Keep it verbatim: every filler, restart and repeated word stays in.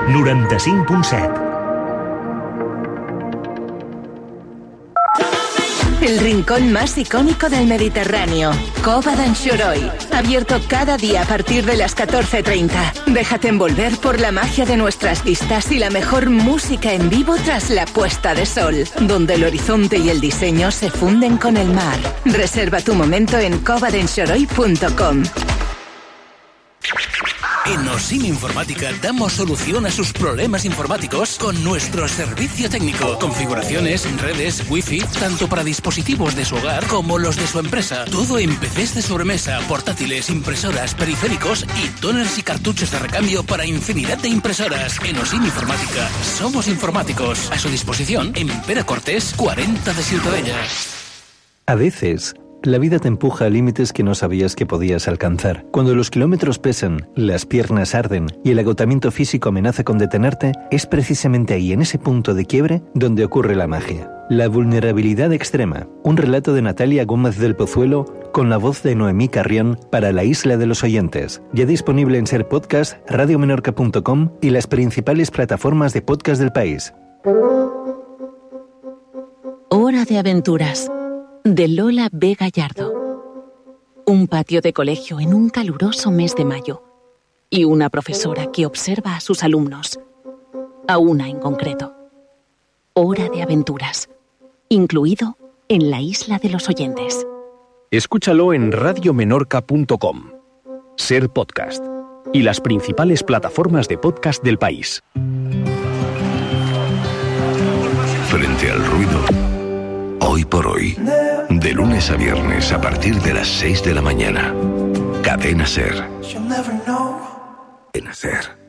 noranta-cinc punt set. El rincón más icónico del Mediterráneo, Cova d'Anxoroi, abierto cada día a partir de las catorce treinta. Déjate envolver por la magia de nuestras vistas y la mejor música en vivo tras la puesta de sol, donde el horizonte y el diseño se funden con el mar. Reserva tu momento en cova d'anxoroi punto com. En Osim Informática damos solución a sus problemas informáticos con nuestro servicio técnico. Configuraciones, redes, wifi, tanto para dispositivos de su hogar como los de su empresa. Todo en P Cs de sobremesa, portátiles, impresoras, periféricos y toners y cartuchos de recambio para infinidad de impresoras. En Osim Informática somos informáticos. A su disposición en Pere Cortés cuarenta de Ciutadella. A veces la vida te empuja a límites que no sabías que podías alcanzar. Cuando los kilómetros pesan, las piernas arden y el agotamiento físico amenaza con detenerte, es precisamente ahí, en ese punto de quiebre, donde ocurre la magia. La vulnerabilidad extrema. Un relato de Natalia Gómez del Pozuelo con la voz de Noemí Carrión para La Isla de los Oyentes. Ya disponible en Ser Podcast, radio menorca punto com y las principales plataformas de podcast del país. Hora de aventuras, de Lola B. Gallardo. Un patio de colegio en un caluroso mes de mayo y una profesora que observa a sus alumnos, a una en concreto. Hora de aventuras, incluido en La Isla de los Oyentes. Escúchalo en radio menorca punto com, Ser Podcast y las principales plataformas de podcast del país. Frente al ruido, hoy por hoy, de lunes a viernes a partir de las seis de la mañana. Cadena Ser. Cadena Ser.